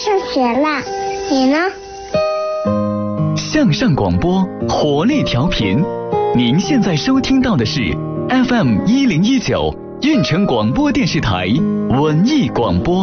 上学了，你呢？ 向上广播，活力调频。您现在收听到的是 FM 1019运城广播电视台文艺广播。